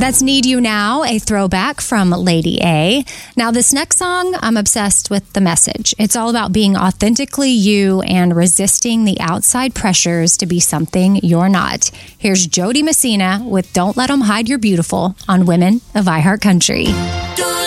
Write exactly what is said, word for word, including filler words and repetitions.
That's Need You Now, a throwback from Lady A. Now, this next song, I'm obsessed with the message. It's all about being authentically you and resisting the outside pressures to be something you're not. Here's Jody Messina with Don't Let 'Em Hide You're Beautiful on Women of iHeart Country.